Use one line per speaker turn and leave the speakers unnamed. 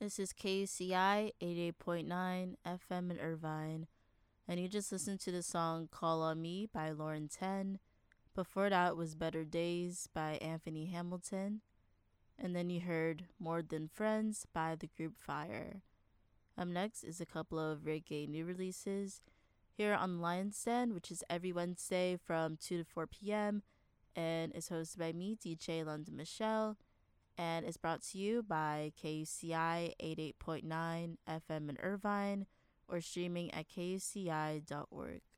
This is KCI 88.9 FM in Irvine, and you just listened to the song Call on Me by Lauren 10. Before that was Better Days by Anthony Hamilton, and then you heard More Than Friends by the group Fire. Up next is a couple of reggae new releases here on Lion's Den, which is every Wednesday from 2 to 4 p.m. and is hosted by me, DJ London Michelle, and is brought to you by KUCI 88.9 FM in Irvine or streaming at kuci.org.